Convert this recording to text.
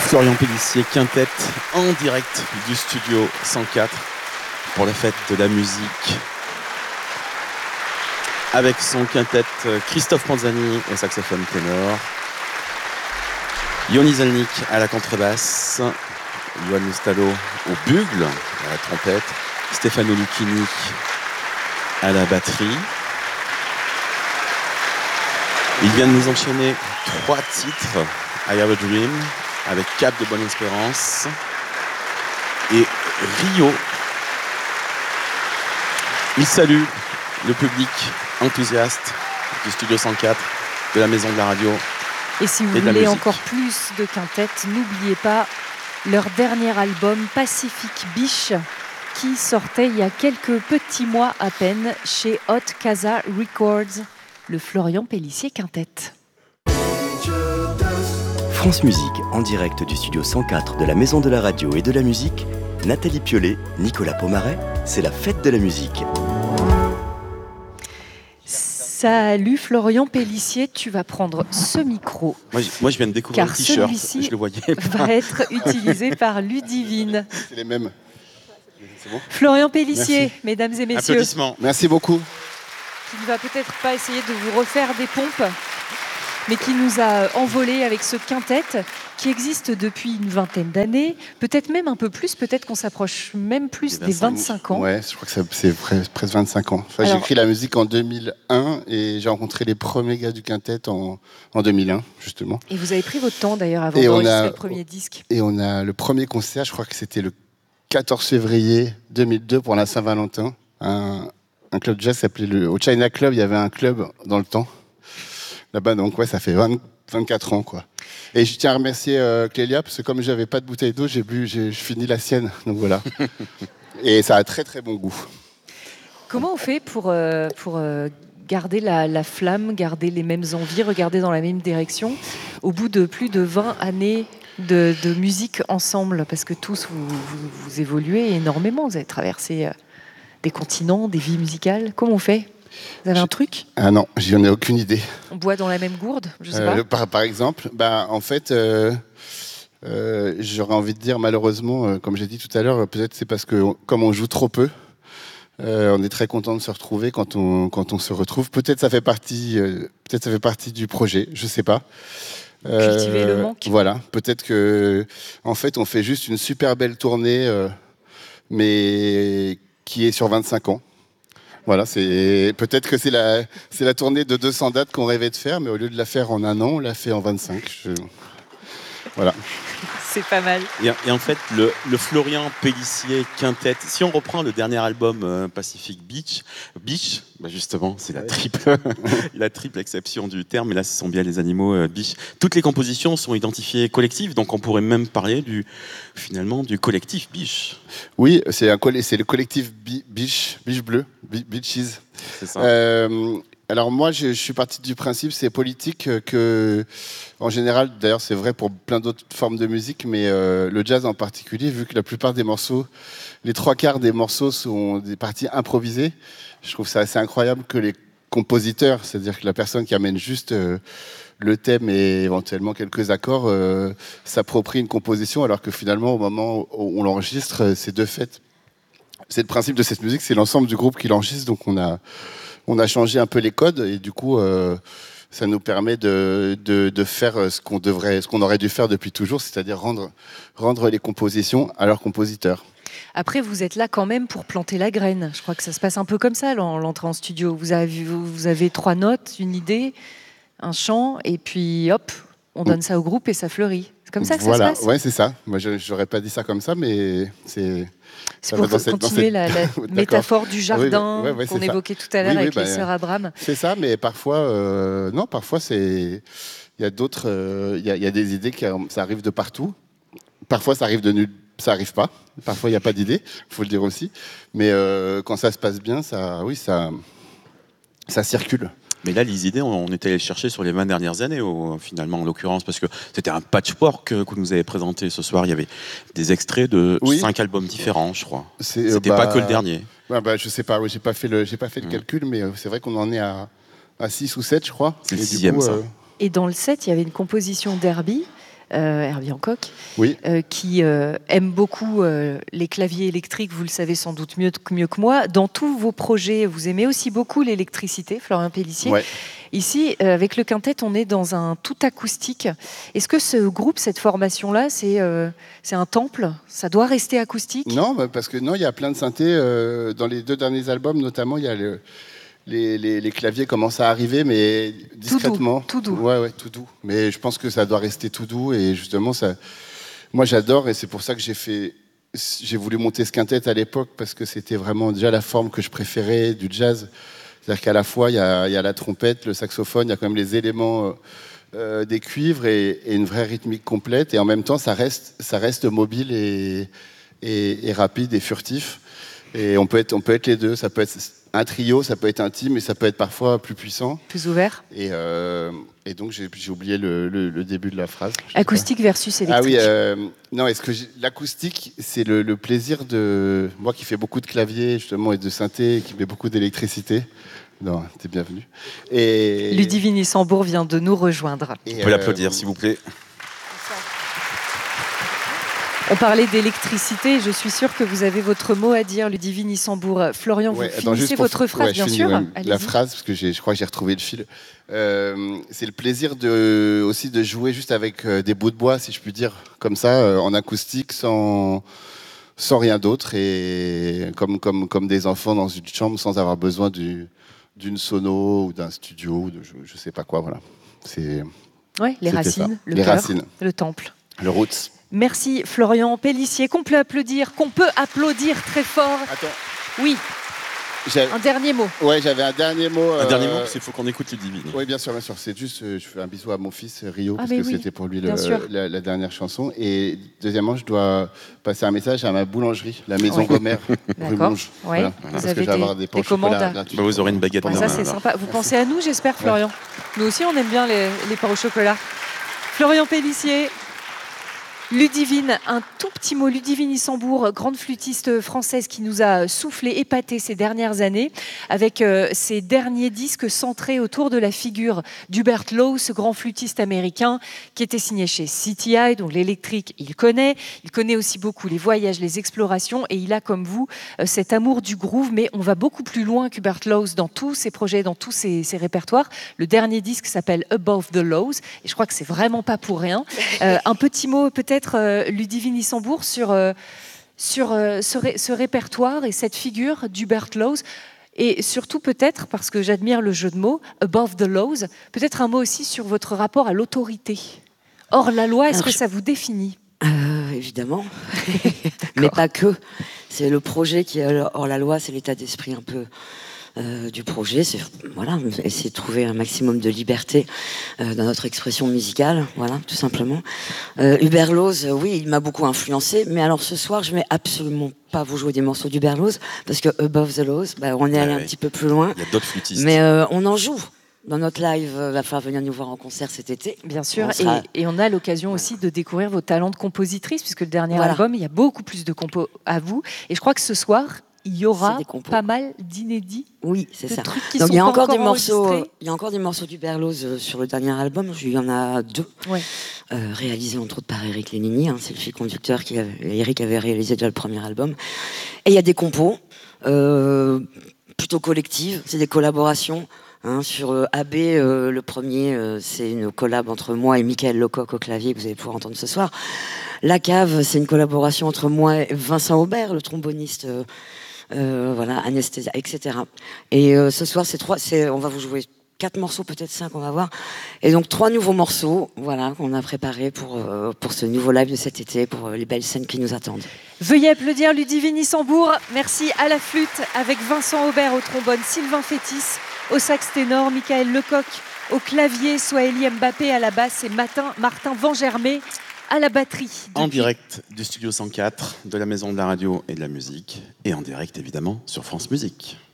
Florian Pélissier, quintette en direct du studio 104 pour la fête de la musique. Avec son quintette Christophe Panzani au saxophone ténor, Yoni Zelnik à la contrebasse, Yoann Mustalo au bugle, à la trompette, Stefano Lucchini à la batterie. Il vient de nous enchaîner 3 titres, I Have a Dream, avec Cap de Bonne Espérance et Rio. Il salue le public enthousiaste du Studio 104, de la Maison de la Radio. Et si vous voulez encore plus de quintettes, n'oubliez pas leur dernier album Pacific Beach qui sortait il y a quelques petits mois à peine chez Hot Casa Records, le Florian Pélissier quintette. France Musique, en direct du Studio 104 de la Maison de la Radio et de la Musique, Nathalie Piolet, Nicolas Pomaret, c'est la fête de la musique. Salut Florian Pélissier, tu vas prendre ce micro. Moi je viens de découvrir le t-shirt, je le voyais pas. Va être utilisé par Ludivine. C'est les mêmes. C'est bon ? Florian Pélissier, merci. Mesdames et messieurs. Applaudissements. Merci beaucoup. Qui ne va peut-être pas essayer de vous refaire des pompes, mais qui nous a envolé avec ce quintet qui existe depuis une vingtaine d'années, peut-être même un peu plus, peut-être qu'on s'approche même plus des 25 ans. Ouais, je crois que c'est presque 25 ans. Enfin, j'ai écrit la musique en 2001 et j'ai rencontré les premiers gars du quintet en 2001, justement. Et vous avez pris votre temps d'ailleurs avant d'enregistrer le premier disque. Et on a le premier concert, je crois que c'était le 14 février 2002 pour la Saint-Valentin. Un club de jazz s'appelait au China Club, il y avait un club dans le temps. Là-bas, donc ouais, ça fait 24 ans, quoi. Et je tiens à remercier Clélia, parce que comme j'avais pas de bouteille d'eau, j'ai fini la sienne, donc voilà. Et ça a très très bon goût. Comment on fait pour garder la flamme, garder les mêmes envies, regarder dans la même direction, au bout de plus de 20 années de musique ensemble? Parce que tous, vous évoluez énormément, vous avez traversé des continents, des vies musicales. Comment on fait ? Vous avez un truc ? Ah non, j'en ai aucune idée. On boit dans la même gourde, je sais pas. Par exemple, en fait, j'aurais envie de dire malheureusement, comme j'ai dit tout à l'heure, peut-être c'est parce que comme on joue trop peu, on est très content de se retrouver quand on se retrouve. Peut-être ça fait partie du projet, je sais pas. Cultiver le manque. Voilà, peut-être que en fait on fait juste une super belle tournée, mais qui est sur 25 ans. Voilà, peut-être que c'est la tournée de 200 dates qu'on rêvait de faire, mais au lieu de la faire en 1 an, on l'a fait en 25. Voilà. C'est pas mal. Et en fait, le Florian Pélissier quintette, si on reprend le dernier album Pacific Beach, justement, c'est la triple exception du terme, et là ce sont bien les animaux Beach. Toutes les compositions sont identifiées collectives, donc on pourrait même parler du collectif Beach. Oui, c'est le collectif Beach Bleu, Beaches. C'est ça. Alors moi, je suis parti du principe, c'est politique, que, en général, d'ailleurs c'est vrai pour plein d'autres formes de musique, mais le jazz en particulier, vu que la plupart des morceaux, les 3/4 des morceaux sont des parties improvisées, je trouve ça assez incroyable que les compositeurs, c'est-à-dire que la personne qui amène juste le thème et éventuellement quelques accords, s'approprie une composition, alors que finalement, au moment où on l'enregistre, c'est de fait. C'est le principe de cette musique, c'est l'ensemble du groupe qui l'enregistre, donc on a changé un peu les codes et du coup, ça nous permet de faire ce qu'on aurait dû faire depuis toujours, c'est-à-dire rendre les compositions à leurs compositeurs. Après, vous êtes là quand même pour planter la graine. Je crois que ça se passe un peu comme ça, l'entrée en studio. Vous avez 3 notes, une idée, un chant, et puis hop, on donne ça au groupe et ça fleurit. C'est comme ça que ça se passe ? Ouais, c'est ça. Moi, j'aurais pas dit ça comme ça, mais c'est pour continuer la métaphore du jardin qu'on évoquait tout à l'heure avec les sœurs Abraham. C'est ça, mais parfois, non, parfois il y a d'autres, il y a des idées ça arrive de partout. Parfois, ça arrive de nulle, ça arrive pas. Parfois, il n'y a pas d'idée, faut le dire aussi. Mais quand ça se passe bien, ça circule. Mais là, les idées, on est allé les chercher sur les 20 dernières années, finalement, en l'occurrence, parce que c'était un patchwork que vous nous avez présenté ce soir. Il y avait des extraits de 5 albums différents, je crois. C'était pas que le dernier. Je sais pas, j'ai pas fait le calcul, mais c'est vrai qu'on en est à 6 ou 7, je crois. C'est le 6e, ça. Et dans le 7, il y avait une composition d'Herbie Herbie Hancock, Oui. qui aime beaucoup les claviers électriques, vous le savez sans doute mieux que moi. Dans tous vos projets, vous aimez aussi beaucoup l'électricité, Florian Pélissier. Ouais. Ici, avec le quintet, on est dans un tout acoustique. Est-ce que ce groupe, cette formation-là, c'est un temple? Ça doit rester acoustique? Non, parce que non, il y a plein de synthés. Dans les 2 derniers albums, notamment, il y a les claviers commencent à arriver, mais discrètement. Tout doux. Ouais, tout doux. Mais je pense que ça doit rester tout doux. Et justement, moi, j'adore. Et c'est pour ça que j'ai voulu monter ce quintet à l'époque, parce que c'était vraiment déjà la forme que je préférais du jazz. C'est-à-dire qu'à la fois, il y a la trompette, le saxophone, il y a quand même les éléments des cuivres et une vraie rythmique complète. Et en même temps, ça reste mobile et rapide et furtif. Et on peut être les deux. Ça peut être un trio, ça peut être intime, mais ça peut être parfois plus puissant. Plus ouvert. Et donc, j'ai oublié le début de la phrase. Acoustique versus électrique. Ah oui, non, l'acoustique, c'est le plaisir de... Moi qui fais beaucoup de claviers, justement, et de synthé, et qui met beaucoup d'électricité. Non, t'es bienvenu. Et... Ludivine Issambourg vient de nous rejoindre. Vous pouvez l'applaudir, s'il vous plaît. On parlait d'électricité, je suis sûre que vous avez votre mot à dire, Ludivine Issambourg. Florian, vous finissez votre phrase, bien sûr. La phrase, parce que je crois que j'ai retrouvé le fil. C'est le plaisir aussi de jouer juste avec des bouts de bois, si je puis dire, comme ça, en acoustique, sans rien d'autre, et comme des enfants dans une chambre, sans avoir besoin d'une sono ou d'un studio, ou de je sais pas quoi, voilà. Ouais, les racines, ça. Le les cœur, racines, le temple. le roots. Merci Florian Pélissier, qu'on peut applaudir très fort. Attends. Oui, un dernier mot. Ouais, j'avais un dernier mot. Un dernier mot, parce qu'il faut qu'on écoute Ludivine. Oui, bien sûr. C'est juste, je fais un bisou à mon fils Rio, parce mais que oui, c'était pour lui bien sûr. la dernière chanson. Et deuxièmement, je dois passer un message à ma boulangerie, la Maison Gomer, rue D'accord. Monge. Ouais. Voilà. Vous Parce avez que je vais avoir des pains au commandes. chocolat gratuits. Bah, vous aurez une baguette Ouais, en ça main, c'est alors. sympa. Vous pensez à nous, j'espère, Florian. Nous aussi, on aime bien les pains au chocolat. Florian Pélissier. Ludivine, un tout petit mot. Ludivine Issambourg, grande flûtiste française qui nous a soufflé, épaté ces dernières années avec ses derniers disques centrés autour de la figure d'Hubert Law, ce grand flûtiste américain qui était signé chez CTI, donc l'électrique, il connaît aussi beaucoup les voyages, les explorations, et il a comme vous cet amour du groove, mais on va beaucoup plus loin qu'Hubert Law dans tous ses projets, dans tous ses répertoires. Le dernier disque s'appelle Above the Laws, et je crois que c'est vraiment pas pour rien. Un petit mot peut-être Ludivine Issambourg sur ce répertoire et cette figure d'Hubert Laws, et surtout peut-être, parce que j'admire le jeu de mots, Above the Laws, peut-être un mot aussi sur votre rapport à l'autorité. Hors la loi, est-ce que ça vous définit ? Évidemment, mais pas que. C'est le projet qui est hors la loi, c'est l'état d'esprit un peu du projet, c'est essayer de trouver un maximum de liberté dans notre expression musicale, voilà, tout simplement. Hubert Laws, oui, il m'a beaucoup influencé, mais alors ce soir, je ne vais absolument pas vous jouer des morceaux d'Hubert Laws, parce que Above the Laws, on est allé un petit peu plus loin. Il y a d'autres flûtistes. Mais on en joue. Dans notre live, il va falloir venir nous voir en concert cet été. Bien sûr, et on a l'occasion aussi de découvrir vos talents de compositrice, puisque le dernier album, il y a beaucoup plus de compos à vous. Et je crois que ce soir, il y aura pas mal d'inédits. Oui, c'est ça. Trucs qui Donc sont il y a pas encore des enregistrés. morceaux. Il y a encore des morceaux d'Hubert Laws sur le dernier album. Il y en a 2, réalisés entre autres par Eric Lénini. C'est le fil conducteur Eric avait réalisé déjà le premier album. Et il y a des compos plutôt collectives. C'est des collaborations. Sur AB, le premier, c'est une collab entre moi et Michael Lecoq au clavier que vous allez pouvoir entendre ce soir. La Cave, c'est une collaboration entre moi et Vincent Aubert, le tromboniste. Anesthésia, etc. Et ce soir, on va vous jouer 4 morceaux, peut-être 5, on va voir. Et donc 3 nouveaux morceaux, qu'on a préparés pour ce nouveau live de cet été, pour les belles scènes qui nous attendent. Veuillez applaudir Ludivine Issambourg. Merci à la flûte avec Vincent Aubert au trombone, Sylvain Fétis au sax ténor, Michael Lecoq au clavier, Sohaili Mbappé à la basse et Martin Vangermé à la batterie. En direct du Studio 104, de la Maison de la Radio et de la Musique, et en direct évidemment sur France Musique.